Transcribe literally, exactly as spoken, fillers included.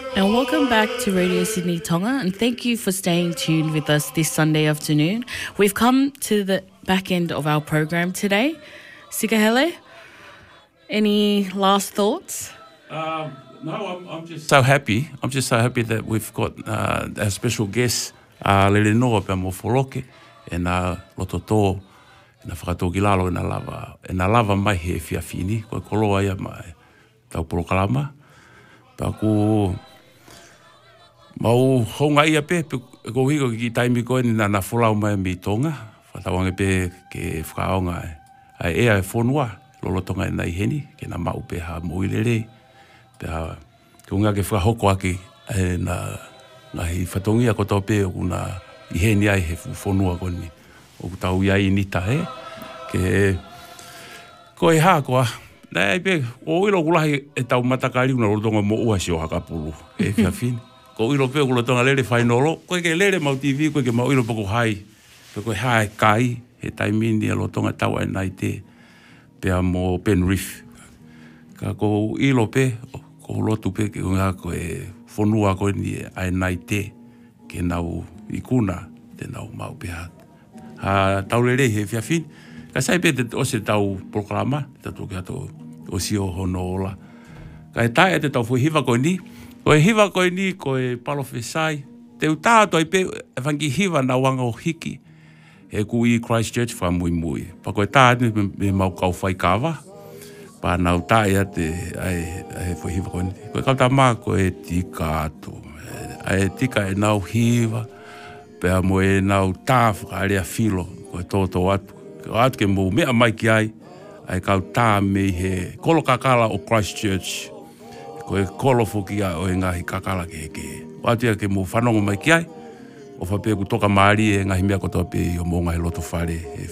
And welcome back to Radio Sydney Tonga, and thank you for staying tuned with us this Sunday afternoon. We've come to the back end of our program today. Sikahele, any last thoughts? Um, no, I'm, I'm just so happy. I'm just so happy that we've got uh, our special guest, uh, Lele Noa pe mo Foroke, and uh, Loto Tō, and whakatōki lalo ina lava, ina lava mai he whiawhini, koe koloa ia mai tau porokalama. Pako mau honga ia pe, ko hiko ki taimi koe ni nana wholau mai mi tonga, whatawange pe ke whakaonga ai ea e whonua, lolo tonga e nei heni, ke na mau pe ha moilere, pe ha, ke unga ke whakahoko ake, e na, na hi whatongi a koto pe o kuna i heni ai he whonua koni, o kutau iai nita he, ke koe haa koa, nei pe, o ilo kulahi e tau matakari una lolo tonga mo ua si o hakapulu, e whiawhini. Ko ilo pe ko tonga lele whainolo, koe ke lele mau T V, koe ke mau ilo pako hai, pe koe hai kai, he taimini a lo tonga tau ai nai te, pea mo Penrith. Ka ko ilo pe, ko lotu pe ke unga koe whonua koe ni ai nai te, ke nau ikuna, te nau mau pe ha. Ha tau lele he whiawhini, ka sai pe te ose tau proklama, te tau kia tau osi o hono ola. Ka e tae te tau fuhiva koe ni, koe hiva koe ni, koe palo whesai. Te utātua i pe, e whangi hiva na wanga o hiki. E ku i Christchurch wha mui mui. Pa koe tātua me, me mau kau whai kawa. Pa na utāia te, ai, ai fo hiva koe ni. Koe kauta mā koe tika atu. Ai tika e nau hiva. Pea mo e nau tāwha ka area filo. Koe tōtō atu. Koe atu ke mou mea mai ki ai. Ai kau tā mei he kolo kakala o Christchurch. Koe kolo foki a o e ngahi kakala ke ke. Watia ke mo whanongo mai ki ai. O whape ku toka maari e ngahi mea kotoa pe i o mo ngai loto whare.